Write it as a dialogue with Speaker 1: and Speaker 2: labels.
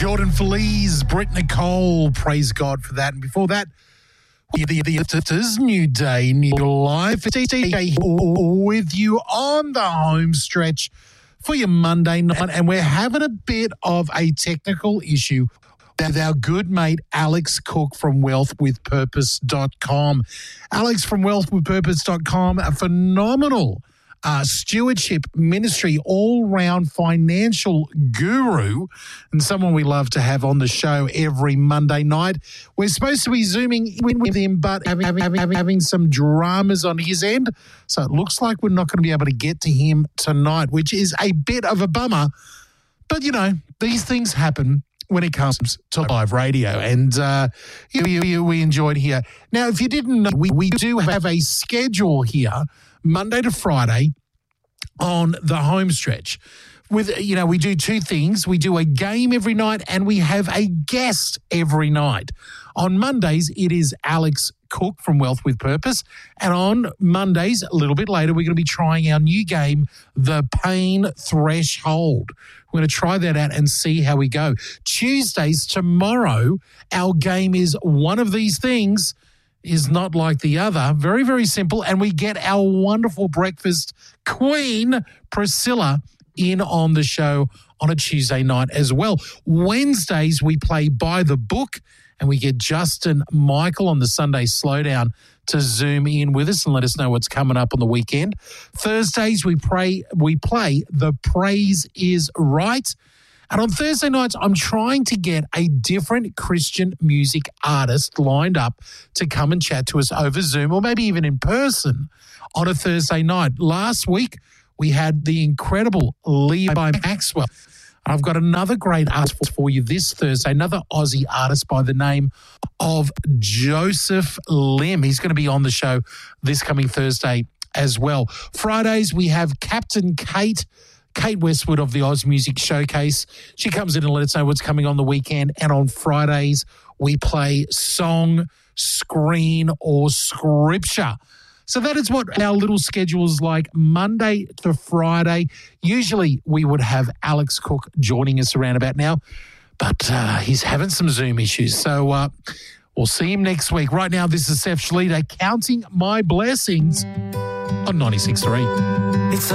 Speaker 1: Jordan Feliz, Britt Nicole, praise God for that. And before that, it is New Day, New Life. It's with you on the home stretch for your Monday night. And we're having a bit of a technical issue with our good mate Alex Cook from wealthwithpurpose.com. Alex from wealthwithpurpose.com, a phenomenal stewardship ministry, all-round financial guru, and someone we love to have on the show every Monday night. We're supposed to be Zooming in with him, but having some dramas on his end, so it looks like we're not going to be able to get to him tonight, which is a bit of a bummer. But, you know, these things happen when it comes to live radio, and we enjoyed here. Now, if you didn't know, we do have a schedule here, Monday to Friday, on the home stretch. With, you know, we do two things. We do a game every night, and we have a guest every night. On Mondays, it is Alex Cook from Wealth with Purpose. And on Mondays, a little bit later, we're going to be trying our new game, The Pain Threshold. We're going to try that out and see how we go. Tuesdays, tomorrow, our game is One of These Things Is Not Like the Other. Very, very simple. And we get our wonderful breakfast queen, Priscilla, in on the show on a Tuesday night as well. Wednesdays, we play By the Book, and we get Justin Michael on the Sunday Slowdown to Zoom in with us and let us know what's coming up on the weekend. Thursdays, we play The Praise Is Right. And on Thursday nights, I'm trying to get a different Christian music artist lined up to come and chat to us over Zoom or maybe even in person on a Thursday night. Last week, we had the incredible Levi Maxwell. I've got another great artist for you this Thursday, another Aussie artist by the name of Joseph Lim. He's going to be on the show this coming Thursday as well. Fridays, we have Captain Kate Westwood of the Oz Music Showcase. She comes in and lets us know what's coming on the weekend. And on Fridays, we play Song, Screen, or Scripture. So that is what our little schedule is like Monday to Friday. Usually we would have Alex Cook joining us around about now, but he's having some Zoom issues. So we'll see him next week. Right now, this is Seth Schlieder, Counting My Blessings on 96.3.